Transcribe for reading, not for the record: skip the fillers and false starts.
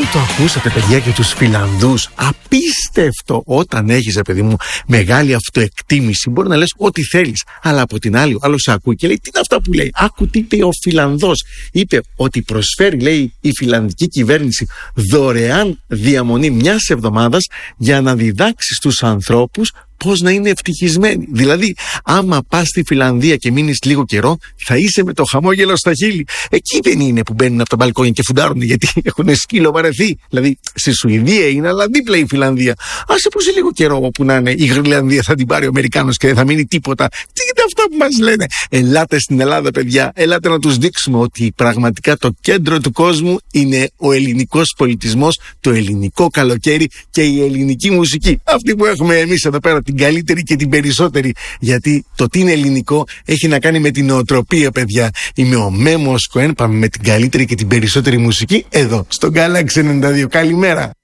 Το ακούσατε, παιδιά, και τους Φιλανδούς. Απίστευτο! Όταν έχεις, παιδί μου, μεγάλη αυτοεκτίμηση, μπορεί να λες ό,τι θέλεις. Αλλά από την άλλη, ο άλλος ακούει και λέει: τι είναι αυτά που λέει? Άκου τι είπε ο Φιλανδός. Είπε ότι προσφέρει, λέει, η φιλανδική κυβέρνηση δωρεάν διαμονή μιας εβδομάδας για να διδάξει στους ανθρώπους πώς να είναι ευτυχισμένοι. Δηλαδή, άμα πας στη Φιλανδία και μείνεις λίγο καιρό, θα είσαι με το χαμόγελο στα χείλη. Εκεί δεν είναι που μπαίνουν από τα μπαλκόνια και φουντάρουν γιατί έχουν σκύλο βαρεθεί. Δηλαδή, στη Σουηδία είναι, αλλά δίπλα η Φιλανδία. Άσε που σε λίγο καιρό όπου να είναι, η Γρυλανδία θα την πάρει ο Αμερικάνος και δεν θα μείνει τίποτα. Τι είναι αυτά που μας λένε? Ελάτε στην Ελλάδα, παιδιά. Ελάτε να τους δείξουμε ότι πραγματικά το κέντρο του κόσμου είναι ο ελληνικός πολιτισμός, το ελληνικό καλοκαίρι και η ελληνική μουσική. Αυτή που έχουμε εμείς εδώ πέρα, την καλύτερη και την περισσότερη. Γιατί το τι είναι ελληνικό έχει να κάνει με την νοοτροπία, παιδιά. Είμαι ο Μέμος Κοέν. Πάμε με την καλύτερη και την περισσότερη μουσική εδώ στο Galaxy 92. Καλημέρα.